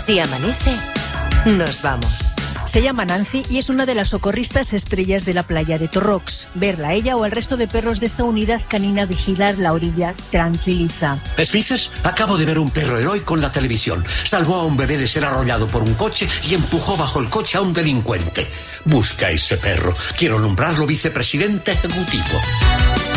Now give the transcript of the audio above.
Si amanece, nos vamos. Se llama Nancy y es una de las socorristas estrellas de la playa de Torrox. Verla a ella o al resto de perros de esta unidad canina vigilar la orilla tranquiliza. ¿Espices? Acabo de ver un perro heroico en la televisión. Salvó a un bebé de ser arrollado por un coche y empujó bajo el coche a un delincuente. Busca a ese perro. Quiero nombrarlo vicepresidente ejecutivo.